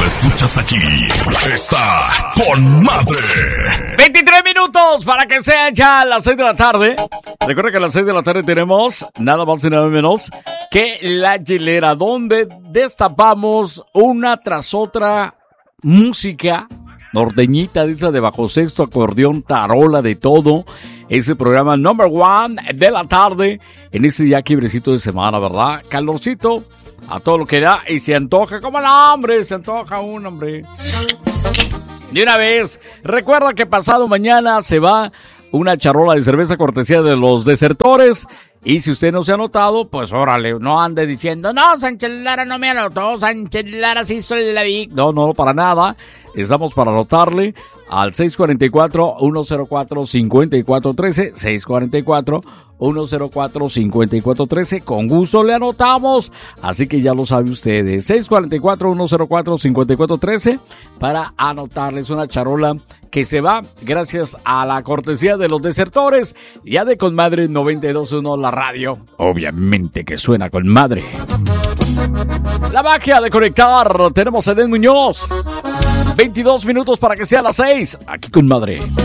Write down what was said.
escuchas aquí. Está con madre. 23 minutos para que sean ya las 6 de la tarde. Recuerda que a las 6 de la tarde tenemos nada más y nada menos que La Hielera, donde destapamos una tras otra música norteñita, dice, de bajo sexto, acordeón, tarola, de todo. Ese programa number one de la tarde en este ya quiebrecito de semana, ¿verdad? Calorcito a todo lo que da y se antoja, como no, hombre, se antoja un hombre. De una vez, recuerda que pasado mañana se va una charola de cerveza cortesía de los Desertores. Y si usted no se ha anotado, pues órale, no ande diciendo, no, Sánchez Lara no me anotó, Sánchez Lara sí soy la Vic. No, para nada. Estamos para anotarle al 644-104-5413, 644-104-5413. Con gusto le anotamos, así que ya lo sabe ustedes. 644-104-5413 para anotarles una charola que se va gracias a la cortesía de los Desertores, ya de Conmadre 92.1 la radio. Obviamente que suena con madre. La magia de conectar. Tenemos a Edén Muñoz. 22 minutos para que sea las 6. Aquí con madre.